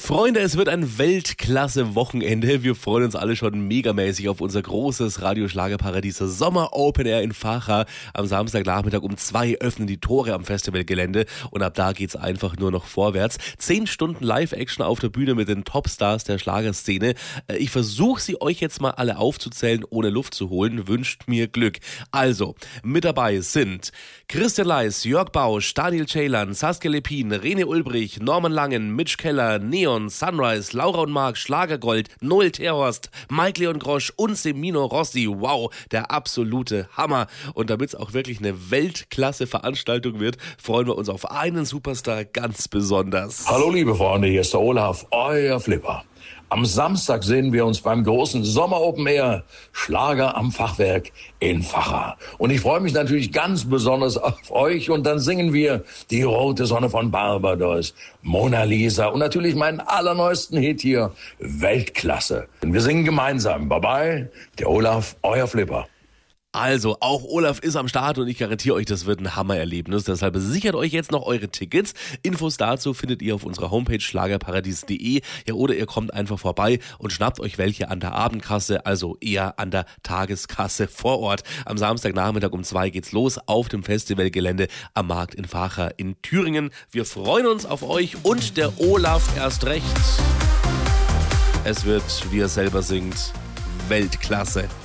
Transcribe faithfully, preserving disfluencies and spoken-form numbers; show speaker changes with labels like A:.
A: Freunde, es wird ein Weltklasse-Wochenende. Wir freuen uns alle schon megamäßig auf unser großes Radioschlagerparadies Sommer Open Air in Vacha. Am Samstagnachmittag um zwei öffnen die Tore am Festivalgelände und ab da geht's einfach nur noch vorwärts. Zehn Stunden Live-Action auf der Bühne mit den Topstars der Schlagerszene. Ich versuche sie euch jetzt mal alle aufzuzählen, ohne Luft zu holen. Wünscht mir Glück. Also, mit dabei sind Christian Leis, Jörg Bausch, Daniel Ceylan, Saskia Lepin, René Ulbrich, Norman Langen, Mitch Keller, Neon, Sunrise, Laura und Marc, Schlagergold, Noel Terhorst, Mike Leon Grosch und Semino Rossi. Wow, der absolute Hammer. Und damit es auch wirklich eine Weltklasse-Veranstaltung wird, freuen wir uns auf einen Superstar ganz besonders.
B: Hallo liebe Freunde, hier ist der Olaf, euer Flipper. Am Samstag sehen wir uns beim großen Sommer Open Air Schlager am Fachwerk in Vacha. Und ich freue mich natürlich ganz besonders auf euch. Und dann singen wir die rote Sonne von Barbados, Mona Lisa und natürlich meinen allerneuesten Hit hier, Weltklasse. Und wir singen gemeinsam. Bye bye, der Olaf, euer Flipper.
A: Also, auch Olaf ist am Start und ich garantiere euch, das wird ein Hammererlebnis. Deshalb sichert euch jetzt noch eure Tickets. Infos dazu findet ihr auf unserer Homepage schlagerparadies punkt de. Ja, oder ihr kommt einfach vorbei und schnappt euch welche an der Abendkasse, also eher an der Tageskasse vor Ort. Am Samstagnachmittag um zwei geht's los auf dem Festivalgelände am Markt in Vacha in Thüringen. Wir freuen uns auf euch und der Olaf erst recht. Es wird, wie er selber singt, Weltklasse.